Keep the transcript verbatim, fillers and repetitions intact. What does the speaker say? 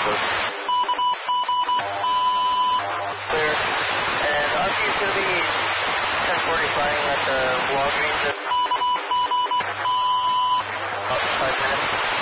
Clear. And Oscar is going to be ten forty flying at the Walgreens